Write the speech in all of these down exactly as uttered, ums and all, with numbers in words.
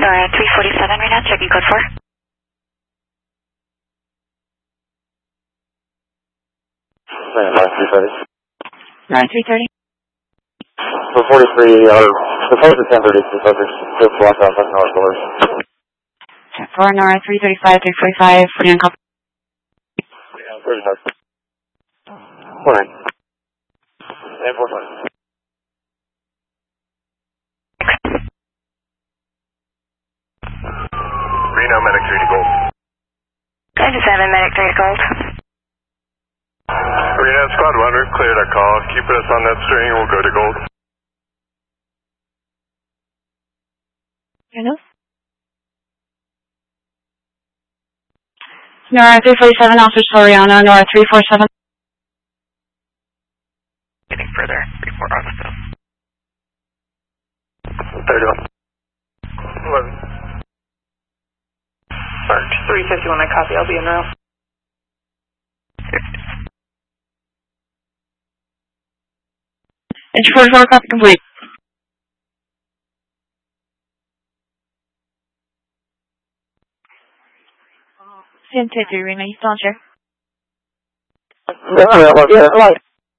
NORAD three forty-seven right now, checking code four. nine three thirty. nine three thirty. For forty-three, our proposed at ten thirty, the subject just blocked off on our doors. Check four, NORAD three thirty-five, three forty-five, forty-nine copy. Yeah, where's north? four nine. And four five. Reno, medic three to gold. ninety-seven, medic three to gold. Reno, squad one, we've cleared our call. Keep us on that string, we'll go to gold. Reno? NORAD three forty-seven, Officer Soriano, NORAD three forty-seven. Getting further, three four Arlington. thirty one. eleven. March three fifty-one, I copy, I'll be en route. Entry forty-four, copy complete. C M T three, Reno, you still on chair? Yeah, right.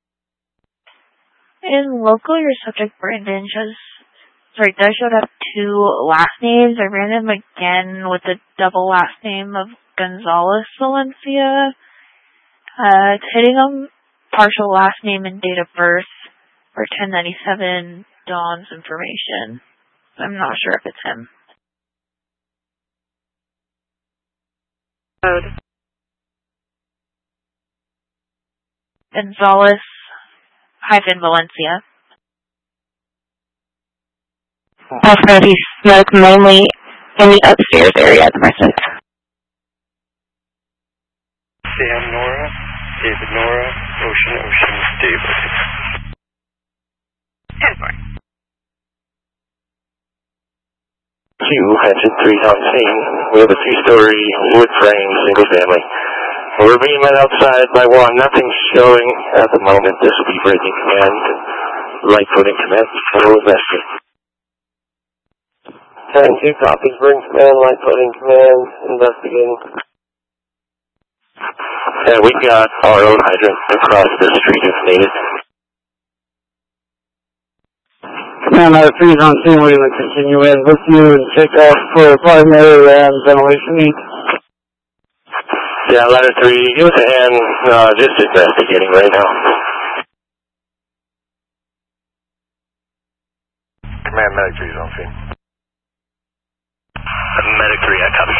In local, your subject Brandon shows, sorry, does show up two last names. I ran him again with the double last name of Gonzalez Valencia. Uh, it's hitting him partial last name and date of birth for ten ninety-seven Dawn's information. I'm not sure if it's him. Code. Gonzalez hyphen Valencia. That's going to be smoke mainly in the upstairs area at the present. Sam Nora, David Nora, Ocean Ocean, David. ten four. Two, engine three on scene. We have a two-story wood frame, single family. We're being met outside by one. Nothing's showing at the moment. This will be breaking command. Light footing command for Western. ten two copies, bring command, light footing command, investigating. Yeah, we've got our own hydrant across the street if needed. Command out of three on scene, we're going to continue in with you and check off for primary and ventilation needs. Yeah, ladder three, give us a hand, uh, just investigating right now. Command, medic three is on scene. Medic three, I copy.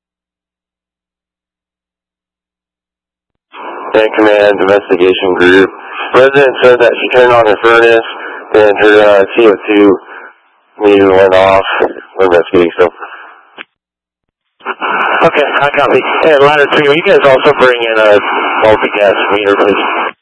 And command, investigation group. Resident said that she turned on her furnace and her uh, C O two meter went off. We're investigating still. Okay, I copy. And ladder three, will you guys also bring in a multi-gas meter, please?